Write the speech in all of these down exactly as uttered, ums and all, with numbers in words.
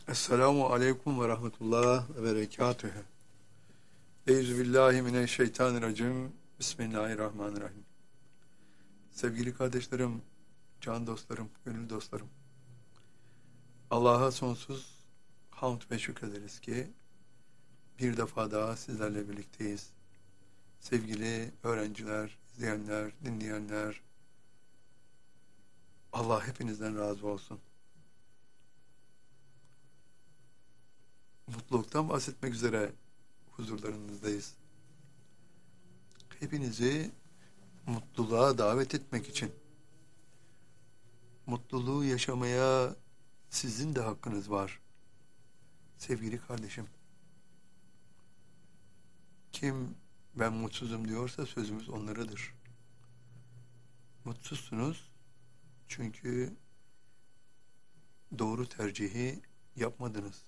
Esselamu aleyküm ve rahmetullah ve berekatühü. Euzubillahimineşşeytanirracim. Bismillahirrahmanirrahim. Sevgili kardeşlerim, can dostlarım, gönül dostlarım. Allah'a sonsuz hamd ve şükrederiz ki bir defa daha sizlerle birlikteyiz. Sevgili öğrenciler, izleyenler, dinleyenler, Allah hepinizden razı olsun. Mutluluktan bahsetmek üzere huzurlarınızdayız. Hepinizi mutluluğa davet etmek için, mutluluğu yaşamaya sizin de hakkınız var. Sevgili kardeşim, kim ben mutsuzum diyorsa sözümüz onlaradır. Mutsuzsunuz çünkü doğru tercihi yapmadınız.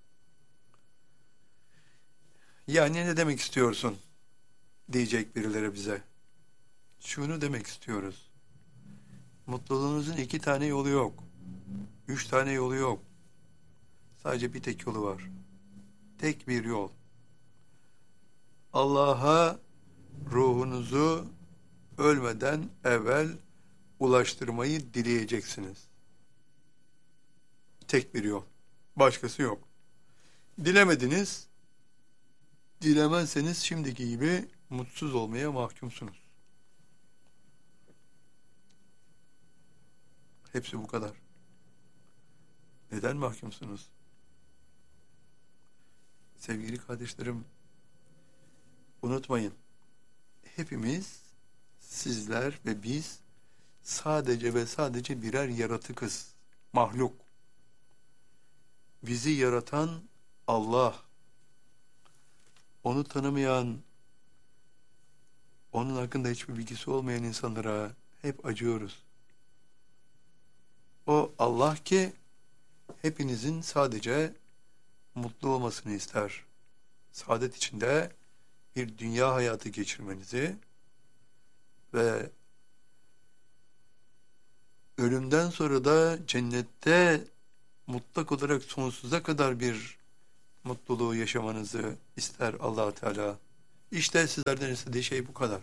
Yani ne demek istiyorsun? Diyecek birileri bize. Şunu demek istiyoruz. Mutluluğunuzun iki tane yolu yok. Üç tane yolu yok. Sadece bir tek yolu var. Tek bir yol. Allah'a ruhunuzu ölmeden evvel ulaştırmayı dileyeceksiniz. Tek bir yol. Başkası yok. Dilemediniz, dilemezseniz şimdiki gibi mutsuz olmaya mahkumsunuz. Hepsi bu kadar. Neden mahkumsunuz? Sevgili kardeşlerim, unutmayın. Hepimiz, sizler ve biz sadece ve sadece birer yaratıkız. Mahluk. Bizi yaratan Allah. Onu tanımayan, onun hakkında hiçbir bilgisi olmayan insanlara hep acıyoruz. O Allah ki hepinizin sadece mutlu olmasını ister. Saadet içinde bir dünya hayatı geçirmenizi ve ölümden sonra da cennette mutlak olarak sonsuza kadar bir mutluluğu yaşamanızı ister Allah Teala. İşte sizlerden istediği şey bu kadar.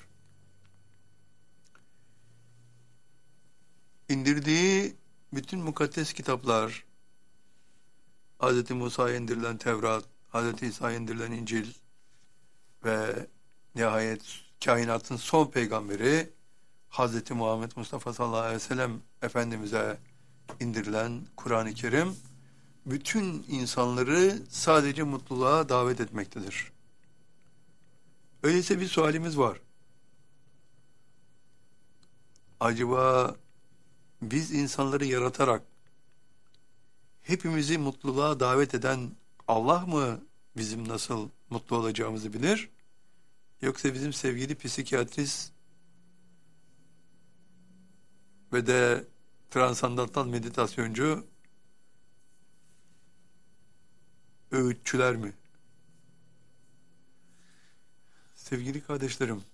İndirdiği bütün mukaddes kitaplar, Hz. Musa'ya indirilen Tevrat, Hz. İsa'ya indirilen İncil ve nihayet kainatın son peygamberi Hz. Muhammed Mustafa sallallahu aleyhi ve sellem Efendimiz'e indirilen Kur'an-ı Kerim bütün insanları sadece mutluluğa davet etmektedir. Öyleyse bir sualimiz var. Acaba biz insanları yaratarak hepimizi mutluluğa davet eden Allah mı bizim nasıl mutlu olacağımızı bilir? Yoksa bizim sevgili psikiyatrist ve de transandantal meditasyoncu öğütçüler mi? Sevgili kardeşlerim,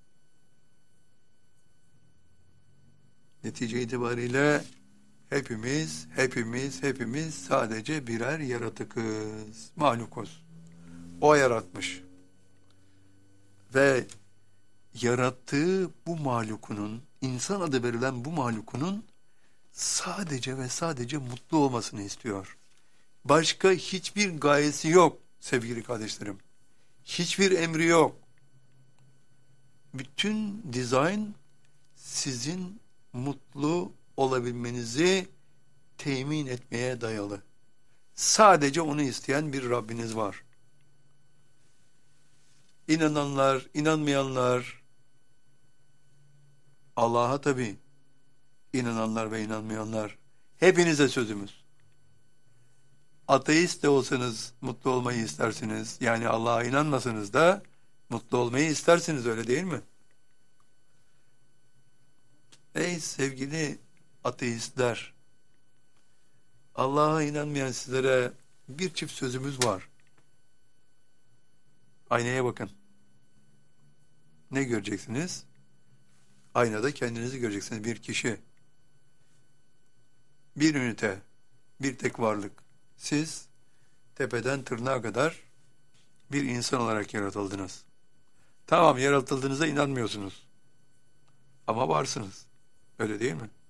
netice itibariyle hepimiz, hepimiz, hepimiz sadece birer yaratıkız, mahlukuz. O yaratmış. Ve yarattığı bu mahlukunun, insan adı verilen bu mahlukunun sadece ve sadece mutlu olmasını istiyor. Başka hiçbir gayesi yok sevgili kardeşlerim. Hiçbir emri yok. Bütün dizayn sizin mutlu olabilmenizi temin etmeye dayalı. Sadece onu isteyen bir Rabbiniz var. İnananlar, inanmayanlar, Allah'a tabii, inananlar ve inanmayanlar, hepinize sözümüz. Ateist de olsanız mutlu olmayı istersiniz. Yani Allah'a inanmasanız da mutlu olmayı istersiniz, öyle değil mi? Ey sevgili ateistler, Allah'a inanmayan sizlere bir çift sözümüz var. Aynaya bakın. Ne göreceksiniz? Aynada kendinizi göreceksiniz. Bir kişi, bir ünite, bir tek varlık. Siz tepeden tırnağa kadar bir insan olarak yaratıldınız. Tamam, yaratıldığınıza inanmıyorsunuz. Ama varsınız. Öyle değil mi?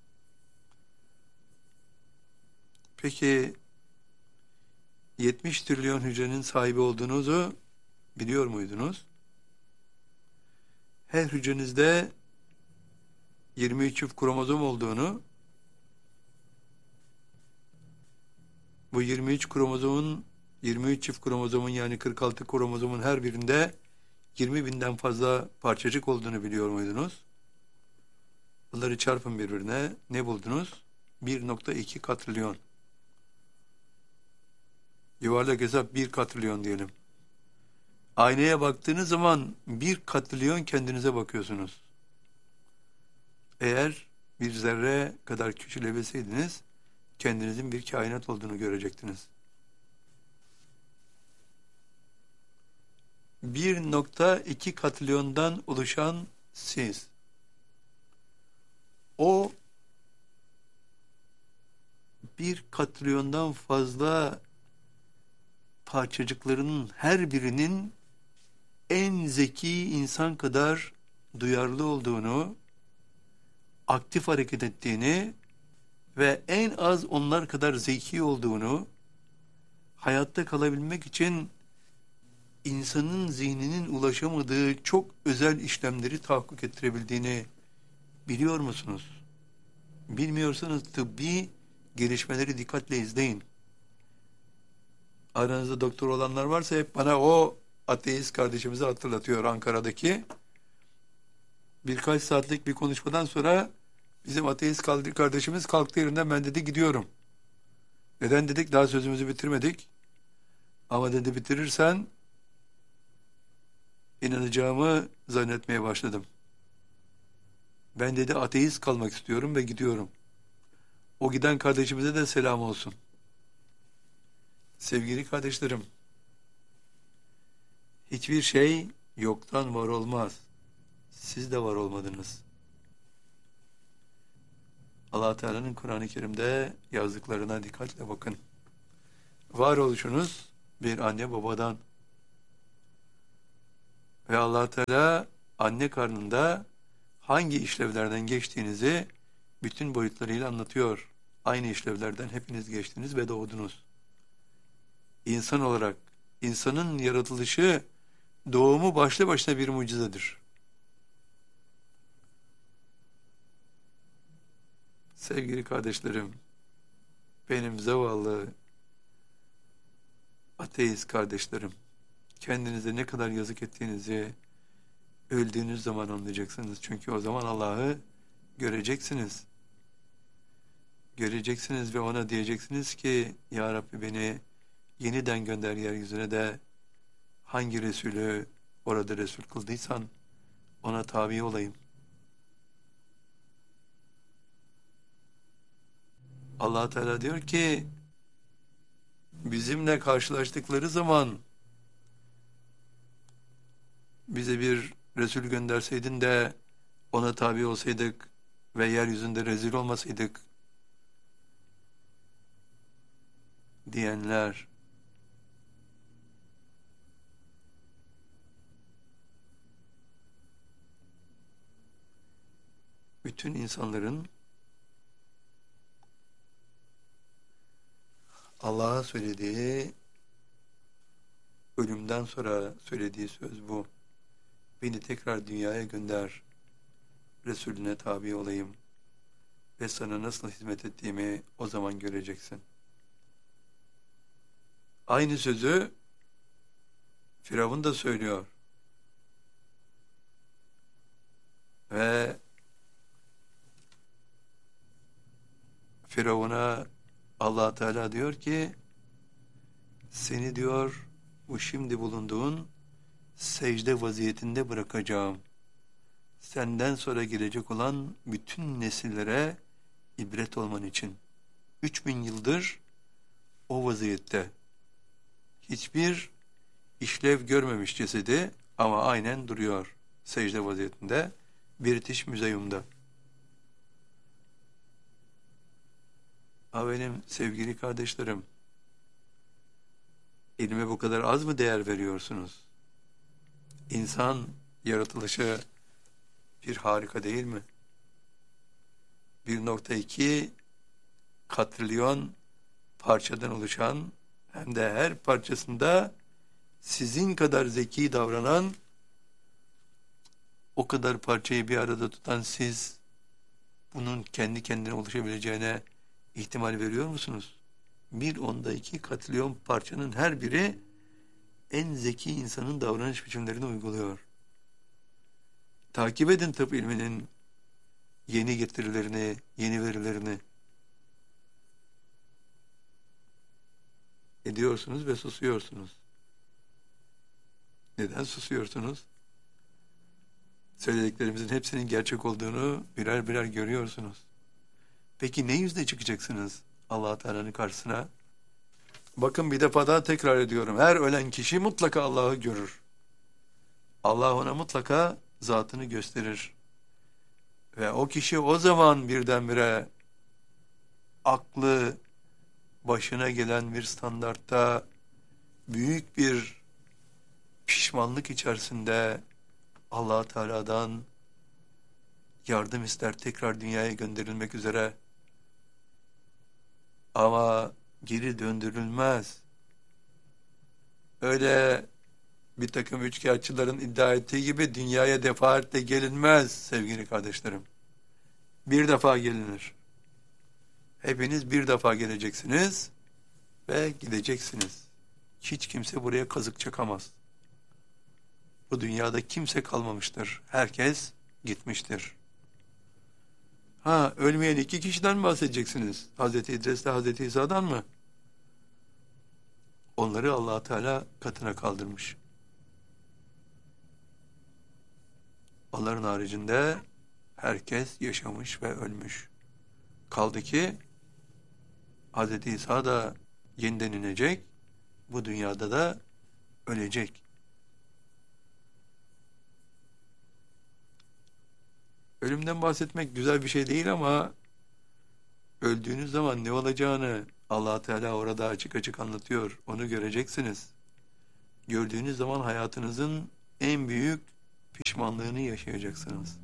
Peki yetmiş trilyon hücrenin sahibi olduğunuzu biliyor muydunuz? Her hücrenizde yirmi üç çift kromozom olduğunu, bu yirmi üç kromozomun yirmi üç çift kromozomun yani kırk altı kromozomun her birinde yirmi binden fazla parçacık olduğunu biliyor muydunuz? Bunları çarpın birbirine. Ne buldunuz? bir nokta iki katrilyon. Yuvarlak hesap bir katrilyon diyelim. Aynaya baktığınız zaman bir katrilyon kendinize bakıyorsunuz. Eğer bir zerre kadar küçülebilseydiniz, kendinizin bir kainat olduğunu görecektiniz. bir nokta iki katrilyondan oluşan siz, o bir katrilyondan fazla parçacıklarının her birinin en zeki insan kadar duyarlı olduğunu, aktif hareket ettiğini ve en az onlar kadar zeki olduğunu, hayatta kalabilmek için insanın zihninin ulaşamadığı çok özel işlemleri tahakkuk ettirebildiğini biliyor musunuz? Bilmiyorsanız tıbbi gelişmeleri dikkatle izleyin. Aranızda doktor olanlar varsa hep bana o ateist kardeşimizi hatırlatıyor, Ankara'daki. Birkaç saatlik bir konuşmadan sonra bizim ateist kardeşimiz kalktı yerinden, ben dedi gidiyorum. Neden dedik? Daha sözümüzü bitirmedik. Ama dedi bitirirsen inanacağımı zannetmeye başladım. Ben dedi ateist kalmak istiyorum ve gidiyorum. O giden kardeşimize de selam olsun. Sevgili kardeşlerim, hiçbir şey yoktan var olmaz. Siz de var olmadınız. Allah Teala'nın Kur'an-ı Kerim'de yazdıklarına dikkatle bakın. Varoluşunuz bir anne babadan ve Allah Teala anne karnında hangi işlevlerden geçtiğinizi bütün boyutlarıyla anlatıyor. Aynı işlevlerden hepiniz geçtiniz ve doğdunuz. İnsan olarak insanın yaratılışı, doğumu başlı başına bir mucizedir. Sevgili kardeşlerim, benim zavallı ateist kardeşlerim, kendinize ne kadar yazık ettiğinizi öldüğünüz zaman anlayacaksınız. Çünkü o zaman Allah'ı göreceksiniz. Göreceksiniz ve ona diyeceksiniz ki, Ya Rabbi beni yeniden gönder yeryüzüne de hangi Resulü orada Resul kıldıysan ona tabi olayım. Allah Teala diyor ki, bizimle karşılaştıkları zaman bize bir Resul gönderseydin de ona tabi olsaydık ve yeryüzünde rezil olmasaydık diyenler, bütün insanların Allah'a söylediği, ölümden sonra söylediği söz bu. Beni tekrar dünyaya gönder, Resulüne tabi olayım ve sana nasıl hizmet ettiğimi o zaman göreceksin. Aynı sözü Firavun da söylüyor. Ve Firavun'a Allah Teala diyor ki, seni diyor bu şimdi bulunduğun secde vaziyetinde bırakacağım. Senden sonra gelecek olan bütün nesillere ibret olman için. Üç bin yıldır o vaziyette. Hiçbir işlev görmemiş cesedi ama aynen duruyor secde vaziyetinde. British Museum'da. Ha benim sevgili kardeşlerim, İlme bu kadar az mı değer veriyorsunuz? İnsan yaratılışı bir harika değil mi? bir nokta iki katrilyon parçadan oluşan, hem de her parçasında sizin kadar zeki davranan, o kadar parçayı bir arada tutan siz, bunun kendi kendine oluşabileceğine ihtimal veriyor musunuz? Bir onda iki katrilyon parçanın her biri en zeki insanın davranış biçimlerini uyguluyor. Takip edin tıp ilminin yeni getirilerini, yeni verilerini. Ediyorsunuz ve susuyorsunuz. Neden susuyorsunuz? Söylediklerimizin hepsinin gerçek olduğunu birer birer görüyorsunuz. Peki ne yüzle çıkacaksınız Allah Teala'nın karşısına? Bakın, bir defa daha tekrar ediyorum. Her ölen kişi mutlaka Allah'ı görür. Allah ona mutlaka zatını gösterir. Ve o kişi o zaman birdenbire aklı başına gelen bir standartta büyük bir pişmanlık içerisinde Allah Teala'dan yardım ister, tekrar dünyaya gönderilmek üzere. Ama geri döndürülmez. Öyle bir takım üçkağıtçıların iddia ettiği gibi dünyaya defaatle gelinmez sevgili kardeşlerim. Bir defa gelinir. Hepiniz bir defa geleceksiniz ve gideceksiniz. Hiç kimse buraya kazık çakamaz. Bu dünyada kimse kalmamıştır. Herkes gitmiştir. Ha, ölmeyen iki kişiden mi bahsedeceksiniz? Hazreti İdris'le Hazreti İsa'dan mı? Onları Allah Teala katına kaldırmış. Onların haricinde herkes yaşamış ve ölmüş. Kaldı ki Hazreti İsa da yeniden inecek, bu dünyada da ölecek. Ölümden bahsetmek güzel bir şey değil ama öldüğünüz zaman ne olacağını Allah Teala orada açık açık anlatıyor. Onu göreceksiniz. Gördüğünüz zaman hayatınızın en büyük pişmanlığını yaşayacaksınız.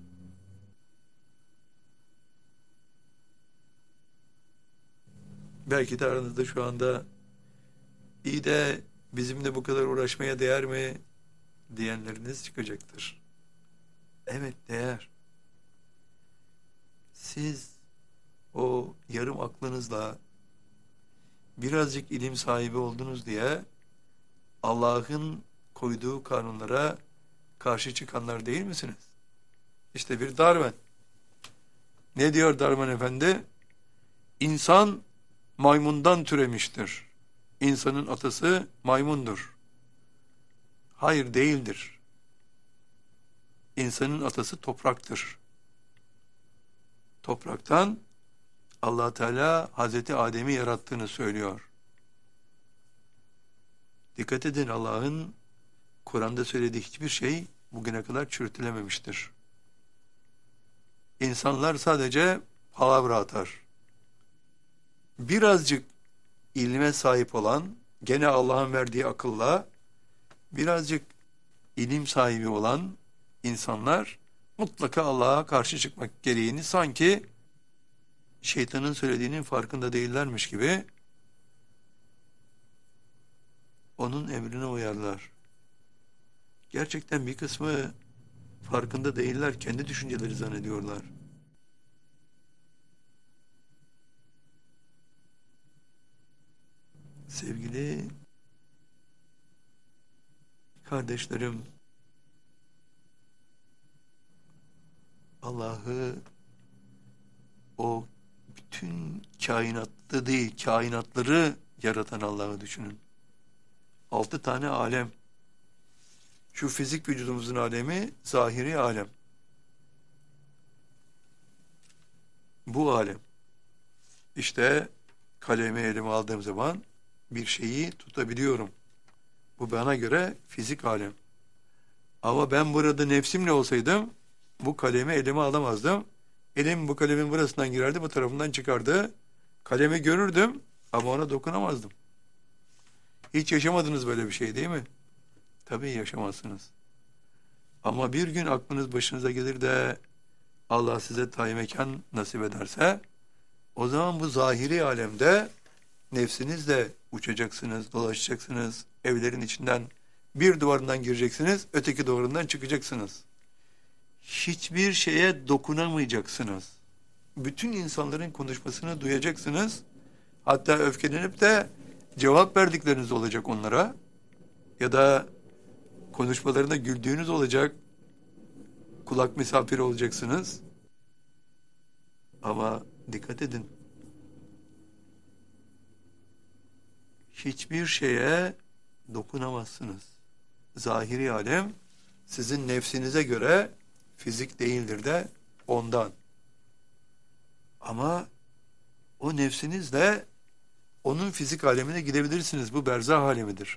Belki de aranızda şu anda iyi de bizimle bu kadar uğraşmaya değer mi diyenleriniz çıkacaktır. Evet, değer. Siz o yarım aklınızla birazcık ilim sahibi oldunuz diye Allah'ın koyduğu kanunlara karşı çıkanlar değil misiniz? İşte bir Darwin. Ne diyor Darwin Efendi? İnsan maymundan türemiştir. İnsanın atası maymundur. Hayır, değildir. İnsanın atası topraktır. Topraktan Allah Teala Hazreti Adem'i yarattığını söylüyor. Dikkat edin, Allah'ın Kur'an'da söylediği hiçbir şey bugüne kadar çürütülememiştir. İnsanlar sadece palavra atar. Birazcık ilme sahip olan, gene Allah'ın verdiği akılla, birazcık ilim sahibi olan insanlar mutlaka Allah'a karşı çıkmak gereğini sanki şeytanın söylediğinin farkında değillermiş gibi onun emrine uyarlar. Gerçekten bir kısmı farkında değiller, kendi düşünceleri zannediyorlar. Sevgili kardeşlerim, Allah'ı o bütün kainatta değil, kainatları yaratan Allah'ı düşünün. Altı tane alem. Şu fizik vücudumuzun alemi zahiri alem. Bu alem. İşte kalemi elime aldığım zaman bir şeyi tutabiliyorum. Bu bana göre fizik alem. Ama ben burada nefsimle olsaydım bu kalemi elime alamazdım. Elim bu kalemin burasından girerdi, bu tarafından çıkardı. Kalemi görürdüm ama ona dokunamazdım. Hiç yaşamadınız böyle bir şey değil mi? Tabii yaşamazsınız. Ama bir gün aklınız başınıza gelir de Allah size tayin mekan nasip ederse, o zaman bu zahiri alemde nefsinizle uçacaksınız, dolaşacaksınız, evlerin içinden bir duvarından gireceksiniz, öteki duvarından çıkacaksınız. Hiçbir şeye dokunamayacaksınız. Bütün insanların konuşmasını duyacaksınız. Hatta öfkelenip de cevap verdikleriniz olacak onlara. Ya da konuşmalarına güldüğünüz olacak. Kulak misafiri olacaksınız. Ama dikkat edin. Hiçbir şeye dokunamazsınız. Zahiri alem sizin nefsinize göre fizik değildir de ondan. Ama o nefsinizle onun fizik alemine gidebilirsiniz. Bu berzah alemidir.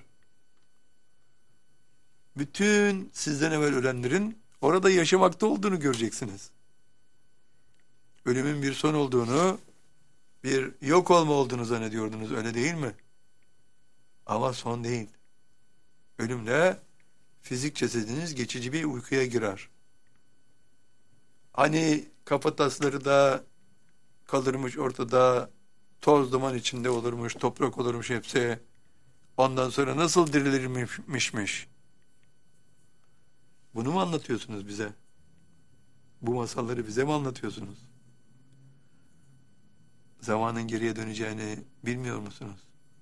Bütün sizden evvel ölenlerin orada yaşamakta olduğunu göreceksiniz. Ölümün bir son olduğunu, bir yok olma olduğunu zannediyordunuz, öyle değil mi? Ama son değil. Ölümle fizik cesediniz geçici bir uykuya girer. Hani kafatasları da kalırmış ortada, toz duman içinde olurmuş, toprak olurmuş hepsi. Ondan sonra nasıl dirilirmişmiş? Bunu mu anlatıyorsunuz bize? Bu masalları bize mi anlatıyorsunuz? Zamanın geriye döneceğini bilmiyor musunuz?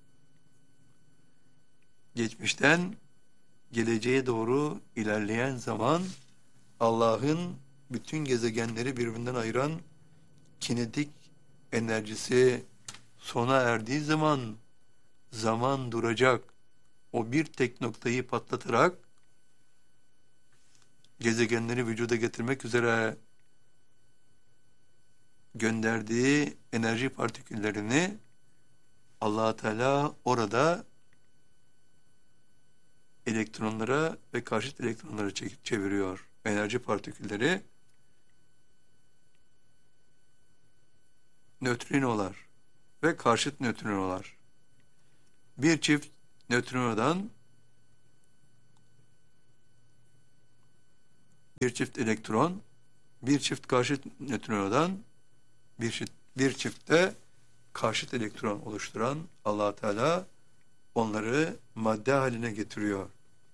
Geçmişten geleceğe doğru ilerleyen zaman Allah'ın bütün gezegenleri birbirinden ayıran kinetik enerjisi sona erdiği zaman zaman duracak. O bir tek noktayı patlatarak gezegenleri vücuda getirmek üzere gönderdiği enerji partiküllerini Allah Teala orada elektronlara ve karşıt elektronlara çekip çeviriyor. Enerji partikülleri nötrinolar ve karşıt nötrinolar. Bir çift nötrinodan bir çift elektron, bir çift karşıt nötrinodan bir çift, bir çiftte karşıt elektron oluşturan Allah Teala onları madde haline getiriyor.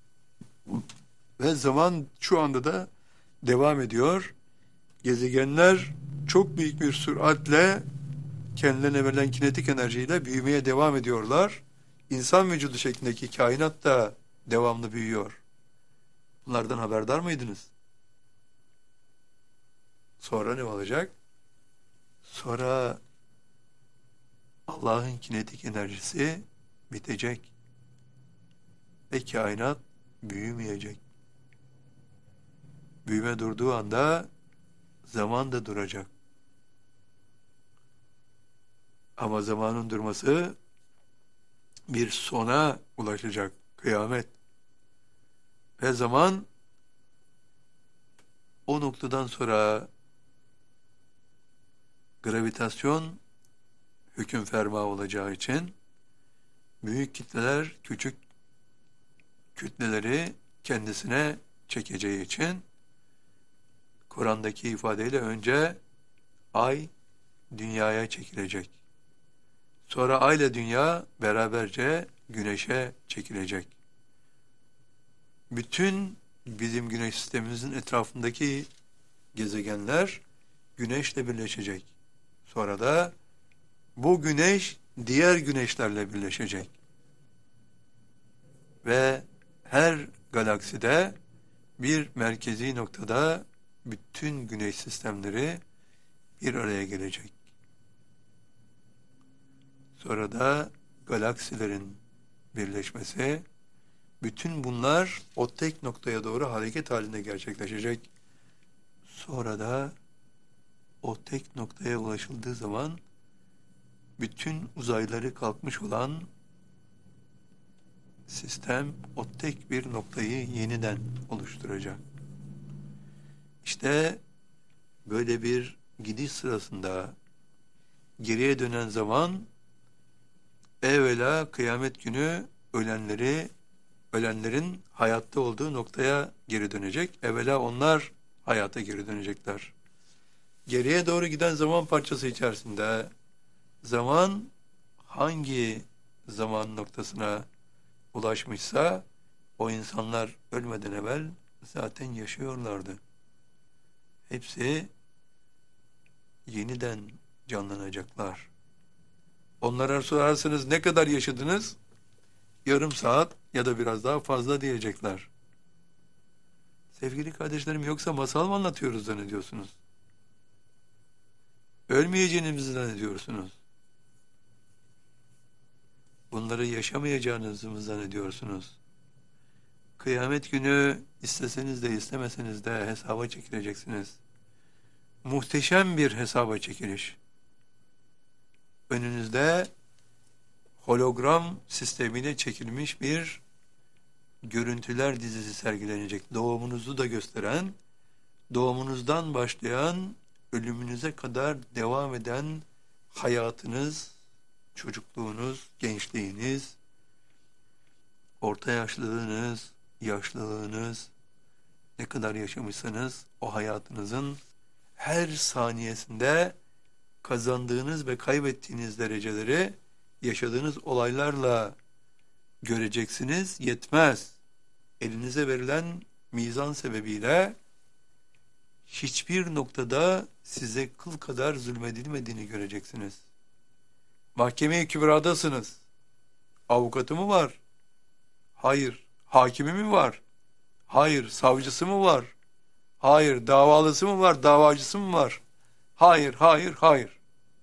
Ve zaman şu anda da devam ediyor. Gezegenler çok büyük bir süratle kendilerine verilen kinetik enerjiyle büyümeye devam ediyorlar. İnsan vücudu şeklindeki kainat da devamlı büyüyor. Bunlardan haberdar mıydınız? Sonra ne olacak? Sonra Allah'ın kinetik enerjisi bitecek ve kainat büyümeyecek. Büyüme durduğu anda zaman da duracak. Ama zamanın durması bir sona ulaşacak, kıyamet. Ve zaman o noktadan sonra gravitasyon hüküm ferma olacağı için büyük kitleler küçük kütleleri kendisine çekeceği için Kur'an'daki ifadeyle önce ay dünyaya çekilecek. Sonra ay ile dünya beraberce güneşe çekilecek. Bütün bizim güneş sistemimizin etrafındaki gezegenler güneşle birleşecek. Sonra da bu güneş diğer güneşlerle birleşecek. Ve her galakside bir merkezi noktada bütün güneş sistemleri bir araya gelecek. Sonra da galaksilerin birleşmesi, bütün bunlar o tek noktaya doğru hareket halinde gerçekleşecek. Sonra da o tek noktaya ulaşıldığı zaman bütün uzayları kalkmış olan sistem o tek bir noktayı yeniden oluşturacak. İşte böyle bir gidiş sırasında geriye dönen zaman evvela kıyamet günü ölenleri, ölenlerin hayatta olduğu noktaya geri dönecek. Evvela onlar hayata geri dönecekler. Geriye doğru giden zaman parçası içerisinde zaman hangi zaman noktasına ulaşmışsa o insanlar ölmeden evvel zaten yaşıyorlardı. Hepsi yeniden canlanacaklar. Onlara sorarsanız ne kadar yaşadınız? Yarım saat ya da biraz daha fazla diyecekler. Sevgili kardeşlerim, yoksa masal mı anlatıyoruz zannediyorsunuz? Ölmeyeceğinizi zannediyorsunuz. Bunları yaşamayacağınızı mı zannediyorsunuz? Kıyamet günü isteseniz de istemeseniz de hesaba çekileceksiniz. Muhteşem bir hesaba çekiliş. Önünüzde hologram sistemiyle çekilmiş bir görüntüler dizisi sergilenecek. Doğumunuzu da gösteren, doğumunuzdan başlayan, ölümünüze kadar devam eden hayatınız, çocukluğunuz, gençliğiniz, orta yaşlılığınız, yaşlılığınız, ne kadar yaşamışsanız o hayatınızın her saniyesinde kazandığınız ve kaybettiğiniz dereceleri yaşadığınız olaylarla göreceksiniz. Yetmez. Elinize verilen mizan sebebiyle hiçbir noktada size kıl kadar zulmedilmediğini göreceksiniz. Mahkeme-i Kübra'dasınız. Avukatı mı var? Hayır. Hakimi mi var? Hayır. Savcısı mı var? Hayır. Davalısı mı var? Davacısı mı var? Hayır, hayır, hayır.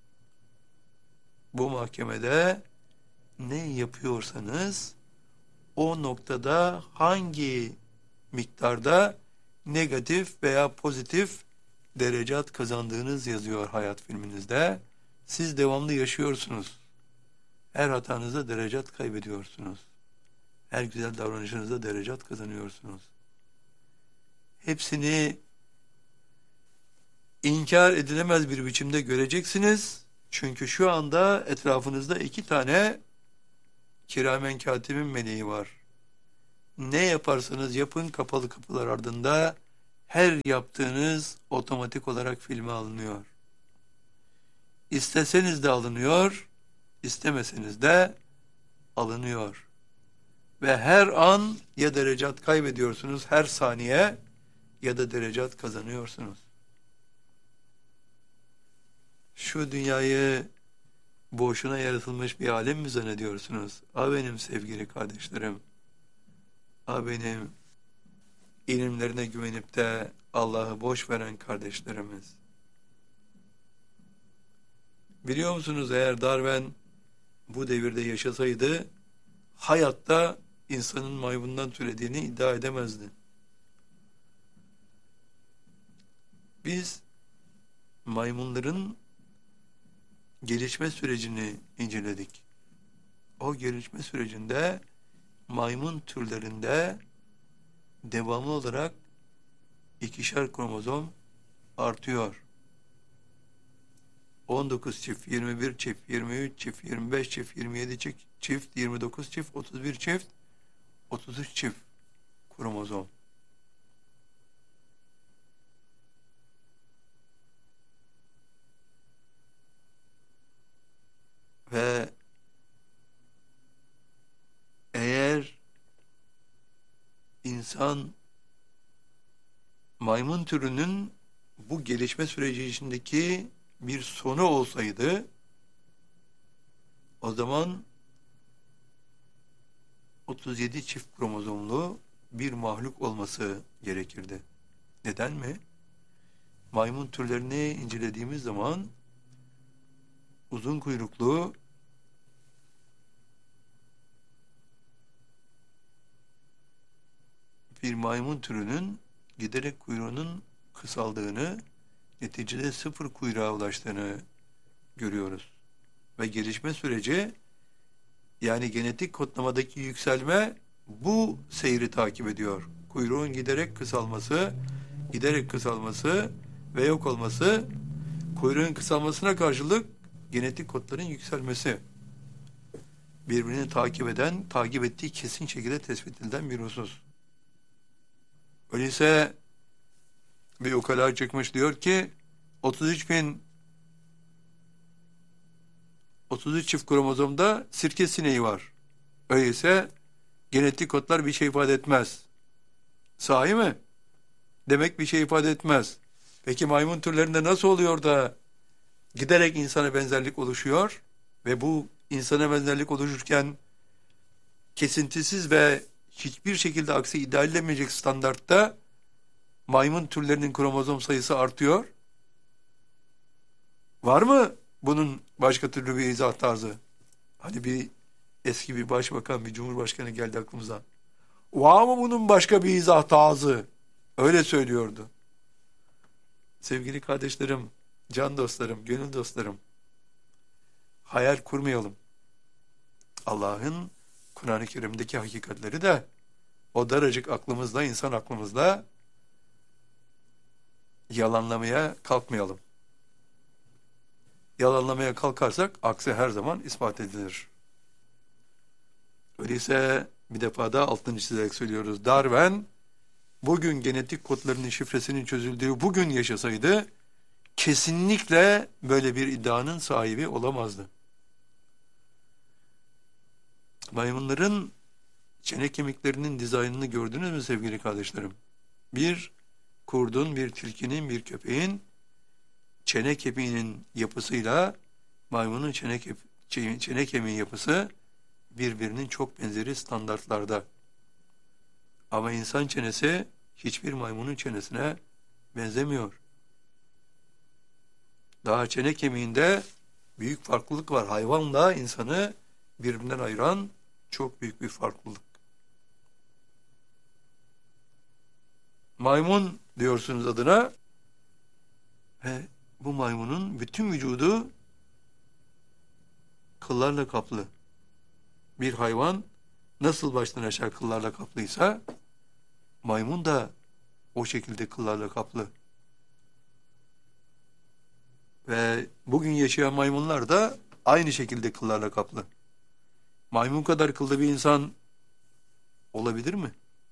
Bu mahkemede ne yapıyorsanız o noktada hangi miktarda negatif veya pozitif derecat kazandığınız yazıyor hayat filminizde. Siz devamlı yaşıyorsunuz. Her hatanızda derecat kaybediyorsunuz. Her güzel davranışınızda derecat kazanıyorsunuz. Hepsini inkar edilemez bir biçimde göreceksiniz. Çünkü şu anda etrafınızda iki tane kiramen katibin meleği var. Ne yaparsanız yapın kapalı kapılar ardında her yaptığınız otomatik olarak filme alınıyor. İsteseniz de alınıyor, istemeseniz de alınıyor. Ve her an ya derecat kaybediyorsunuz her saniye ya da derecat kazanıyorsunuz. Şu dünyayı boşuna yaratılmış bir alem mi zannediyorsunuz? A benim sevgili kardeşlerim, a benim ilimlerine güvenip de Allah'ı boş veren kardeşlerimiz. Biliyor musunuz, eğer Darwin bu devirde yaşasaydı hayatta insanın maymundan türediğini iddia edemezdi. Biz maymunların gelişme sürecini inceledik. O gelişme sürecinde maymun türlerinde devamlı olarak ikişer kromozom artıyor. on dokuz çift, yirmi bir çift, yirmi üç çift, yirmi beş çift, yirmi yedi çift, yirmi dokuz çift, otuz bir çift, otuz üç çift kromozom. Ve eğer insan maymun türünün bu gelişme süreci içindeki bir sonu olsaydı, o zaman otuz yedi çift kromozomlu bir mahluk olması gerekirdi. Neden mi? Maymun türlerini incelediğimiz zaman uzun kuyruklu bir maymun türünün giderek kuyruğunun kısaldığını, neticede sıfır kuyruğa ulaştığını görüyoruz. Ve gelişme süreci, yani genetik kodlamadaki yükselme bu seyri takip ediyor. Kuyruğun giderek kısalması, giderek kısalması ve yok olması, kuyruğun kısalmasına karşılık genetik kodların yükselmesi. birbirini takip eden, takip ettiği kesin şekilde tespit edilen bir husus. Öyleyse bir ukala çıkmış diyor ki otuz üç bin otuz üç çift kromozomda sirke sineği var. Öyleyse genetik kodlar bir şey ifade etmez. Sahi mi? Demek bir şey ifade etmez. Peki maymun türlerinde nasıl oluyor da giderek insana benzerlik oluşuyor ve bu insana benzerlik oluşurken kesintisiz ve hiçbir şekilde aksi iddia edilemeyecek standartta maymun türlerinin kromozom sayısı artıyor? Var mı bunun başka türlü bir izah tarzı? Hani bir eski bir başbakan, bir cumhurbaşkanı geldi aklımıza. Var mı bunun başka bir izah tarzı? Öyle söylüyordu. Sevgili kardeşlerim, can dostlarım, gönül dostlarım, hayal kurmayalım. Allah'ın Kur'an-ı Kerim'deki hakikatleri de o daracık aklımızla, insan aklımızla yalanlamaya kalkmayalım. Yalanlamaya kalkarsak aksi her zaman ispat edilir. Öyleyse bir defa daha altını çizerek söylüyoruz. Darwin bugün genetik kodlarının şifresinin çözüldüğü bugün yaşasaydı kesinlikle böyle bir iddianın sahibi olamazdı. Maymunların çene kemiklerinin dizaynını gördünüz mü sevgili kardeşlerim? Bir kurdun, bir tilkinin, bir köpeğin çene kemiğinin yapısıyla maymunun çene, ke çene kemiği yapısı birbirinin çok benzeri standartlarda. Ama insan çenesi hiçbir maymunun çenesine benzemiyor. Daha çene kemiğinde büyük farklılık var. Hayvanla insanı birbirinden ayıran çok büyük bir farklılık. Maymun diyorsunuz adına ve bu maymunun bütün vücudu kıllarla kaplı. Bir hayvan nasıl baştan aşağı kıllarla kaplıysa maymun da o şekilde kıllarla kaplı. Ve bugün yaşayan maymunlar da aynı şekilde kıllarla kaplı. Maymun kadar kıllı bir insan olabilir mi?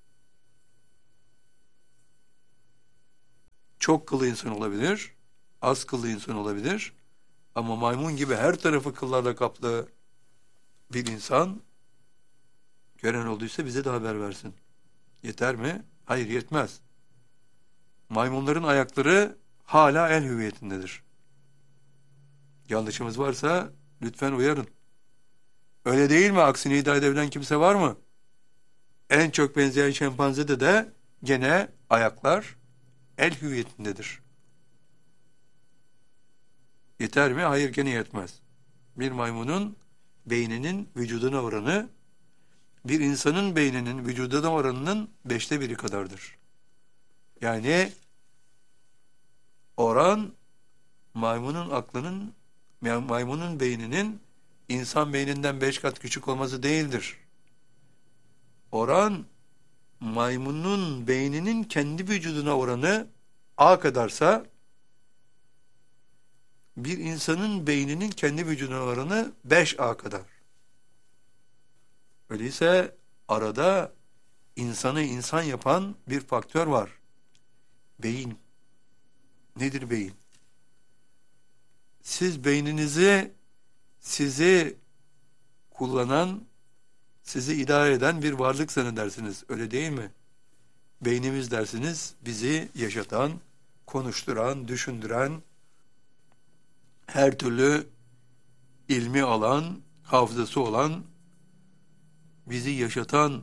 Çok kıllı insan olabilir, az kıllı insan olabilir. Ama maymun gibi her tarafı kıllarla kaplı bir insan gören olduysa bize de haber versin. Yeter mi? Hayır, yetmez. Maymunların ayakları hala el hüviyetindedir. Yanlışımız varsa lütfen uyarın. Öyle değil mi? Aksini iddia edebilen kimse var mı? En çok benzeyen şempanzede de gene ayaklar el hüviyetindedir. Yeter mi? Hayır, gene yetmez. Bir maymunun beyninin vücuduna oranı bir insanın beyninin vücuduna oranının beşte biri kadardır. Yani oran maymunun aklının, maymunun beyninin insan beyninden beş kat küçük olması değildir. Oran maymunun beyninin kendi vücuduna oranı A kadarsa bir insanın beyninin kendi vücuduna oranı beş A kadar. Öyleyse arada insanı insan yapan bir faktör var. Beyin. Nedir beyin? Siz beyninizi sizi kullanan, sizi idare eden bir varlık zannedersiniz. Öyle değil mi? Beynimiz dersiniz bizi yaşatan, konuşturan, düşündüren, her türlü ilmi alan, hafızası olan, bizi yaşatan,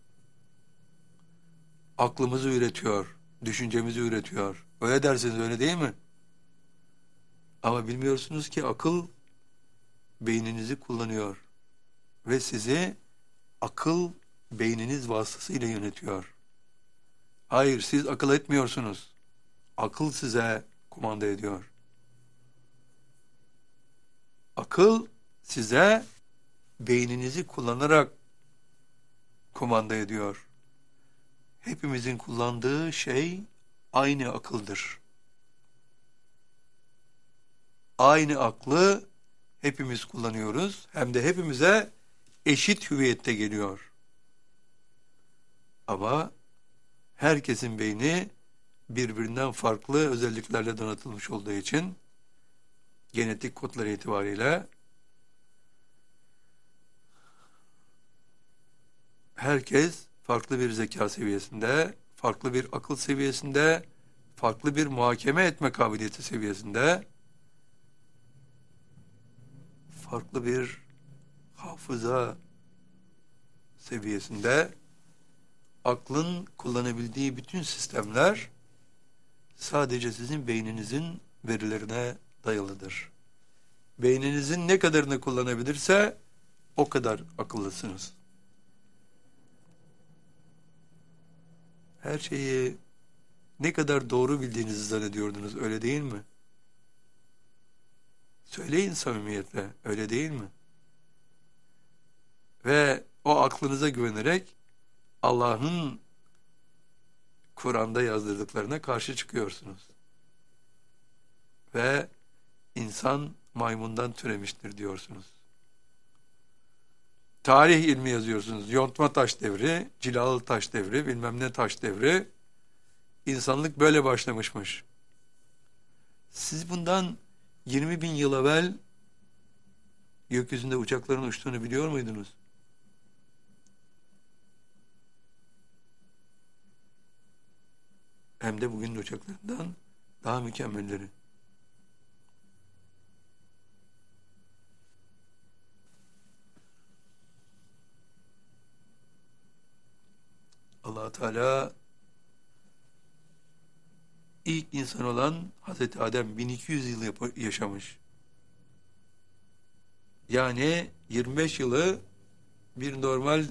aklımızı üretiyor, düşüncemizi üretiyor. Öyle dersiniz, öyle değil mi? Ama bilmiyorsunuz ki akıl beyninizi kullanıyor ve sizi akıl beyniniz vasıtasıyla yönetiyor. Hayır, siz akıl etmiyorsunuz. Akıl size kumanda ediyor. Akıl size beyninizi kullanarak kumanda ediyor. Hepimizin kullandığı şey aynı akıldır. Aynı aklı hepimiz kullanıyoruz. Hem de hepimize eşit hüviyette geliyor. Ama herkesin beyni birbirinden farklı özelliklerle donatılmış olduğu için genetik kodları itibariyle herkes farklı bir zeka seviyesinde, farklı bir akıl seviyesinde, farklı bir muhakeme etme kabiliyeti seviyesinde, farklı bir hafıza seviyesinde, aklın kullanabildiği bütün sistemler sadece sizin beyninizin verilerine dayalıdır. Beyninizin ne kadarını kullanabilirse o kadar akıllısınız. Her şeyi ne kadar doğru bildiğinizi zannediyordunuz, öyle değil mi? Söyleyin samimiyetle, öyle değil mi? Ve o aklınıza güvenerek Allah'ın Kur'an'da yazdırdıklarına karşı çıkıyorsunuz. Ve insan maymundan türemiştir diyorsunuz. Tarih ilmi yazıyorsunuz. Yontma taş devri, cilalı taş devri, bilmem ne taş devri. İnsanlık böyle başlamışmış. Siz bundan yirmi bin yıl evvel gökyüzünde uçakların uçtuğunu biliyor muydunuz? Hem de bugün uçaklarından daha mükemmelleri. Allah Teala ilk insan olan Hazreti Adem bin iki yüz yıl yaşamış. Yani yirmi beş yılı bir normal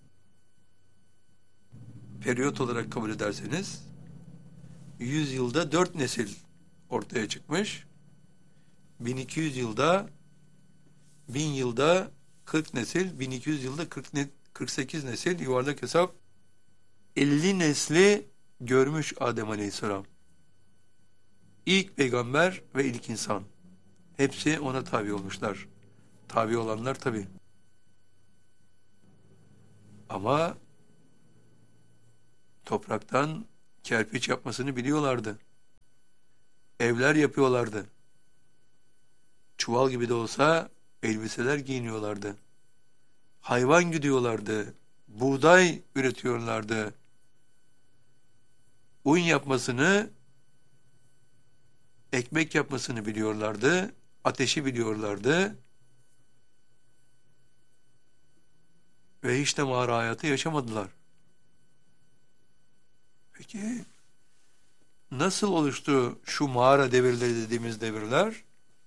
periyot olarak kabul ederseniz yüz yılda dört nesil ortaya çıkmış. bin iki yüz yılda bin yılda kırk nesil, bin iki yüz yılda kırk ne, kırk sekiz nesil, yuvarlak hesap elli nesli görmüş Adem Aleyhisselam. İlk peygamber ve ilk insan. Hepsi ona tabi olmuşlar. Tabi olanlar tabi. Ama topraktan kerpiç yapmasını biliyorlardı. Evler yapıyorlardı. Çuval gibi de olsa elbiseler giyiniyorlardı. Hayvan güdüyorlardı. Buğday üretiyorlardı. Un yapmasını, ekmek yapmasını biliyorlardı. Ateşi biliyorlardı. Ve hiç de mağara hayatı yaşamadılar. Peki nasıl oluştu şu mağara devirleri dediğimiz devirler?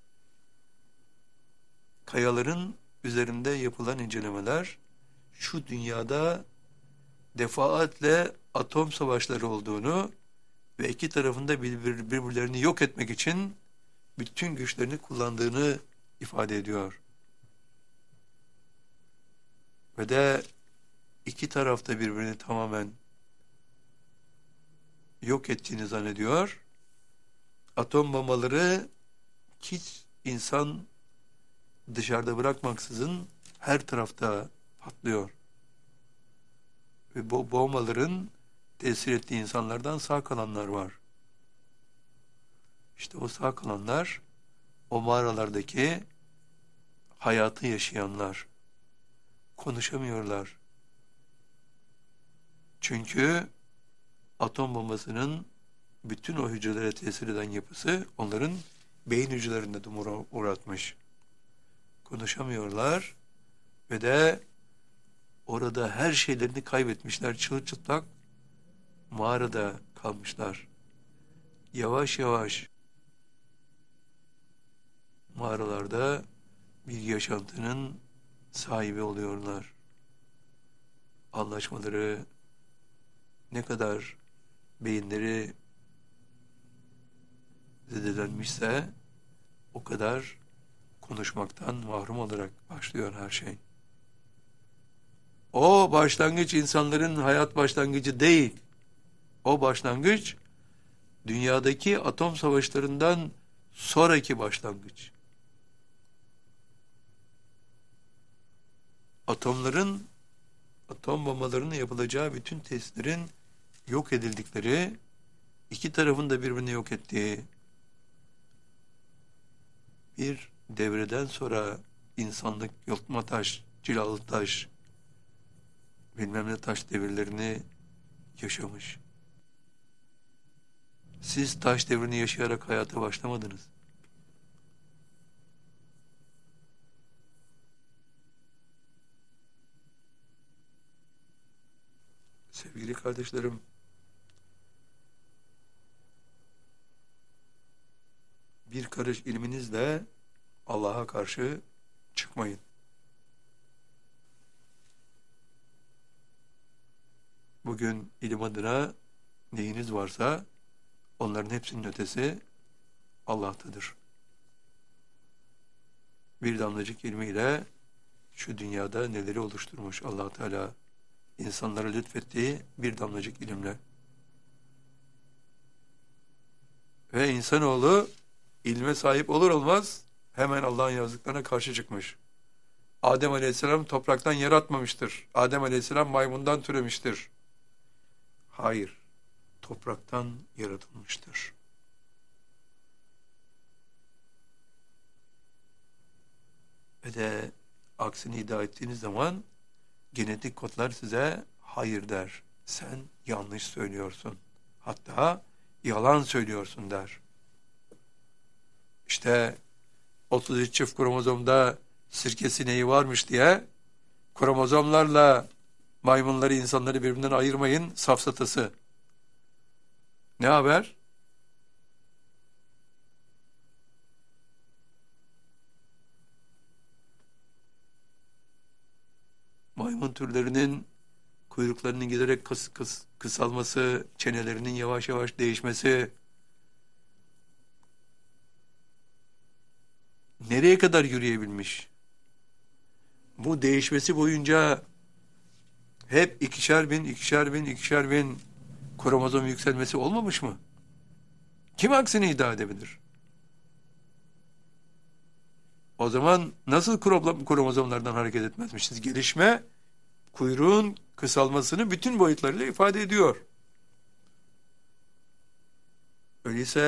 Kayaların üzerinde yapılan incelemeler şu dünyada defaatle atom savaşları olduğunu ve iki tarafında birbir, birbirlerini yok etmek için bütün güçlerini kullandığını ifade ediyor. Ve de iki tarafta birbirini tamamen yok ettiğini zannediyor. Atom bombaları hiç insan dışarıda bırakmaksızın her tarafta patlıyor. Ve bu bombaların tesir ettiği insanlardan sağ kalanlar var. İşte o sağ kalanlar o mağaralardaki hayatı yaşayanlar. Konuşamıyorlar. Çünkü atom bombasının bütün o hücrelere tesir eden yapısı onların beyin hücrelerinde dumura uğratmış. Konuşamıyorlar ve de orada her şeylerini kaybetmişler. Çırılçıplak mağarada kalmışlar. Yavaş yavaş mağaralarda bir yaşantının sahibi oluyorlar. Anlaşmaları ne kadar beyinleri zedelenmişse o kadar konuşmaktan mahrum olarak başlıyor her şey. O başlangıç insanların hayat başlangıcı değil. O başlangıç dünyadaki atom savaşlarından sonraki başlangıç. atomların, atom bombalarının yapılacağı bütün testlerin yok edildikleri, iki tarafın da birbirini yok ettiği bir devreden sonra insanlık yontma taş, cilalı taş, bilmem ne taş devirlerini yaşamış. Siz taş devrini yaşayarak hayata başlamadınız. Sevgili kardeşlerim, bir karış ilminizle Allah'a karşı çıkmayın. Bugün ilim adına neyiniz varsa onların hepsinin ötesi Allah'tadır. Bir damlacık ilmiyle şu dünyada neleri oluşturmuş Allah Teala, insanlara lütfettiği bir damlacık ilimle. Ve insanoğlu ilme sahip olur olmaz hemen Allah'ın yazdıklarına karşı çıkmış. Adem Aleyhisselam topraktan yaratmamıştır. Adem Aleyhisselam maymundan türemiştir. Hayır, topraktan yaratılmıştır. Ve de aksini iddia ettiğiniz zaman genetik kodlar size hayır der. Sen yanlış söylüyorsun. Hatta yalan söylüyorsun der. İşte otuz üç çift kromozomda sirke sineği varmış diye kromozomlarla maymunları, insanları birbirinden ayırmayın safsatası. Ne haber? Maymun türlerinin kuyruklarının giderek kıs, kıs, kısalması, çenelerinin yavaş yavaş değişmesi, nereye kadar yürüyebilmiş? Bu değişmesi boyunca hep ikişer bin, ikişer bin, ikişer bin kromozom yükselmesi olmamış mı? Kim aksini iddia edebilir? O zaman nasıl kromozomlardan hareket etmezmişiz? Gelişme, kuyruğun kısalmasını bütün boyutlarıyla ifade ediyor. Öyleyse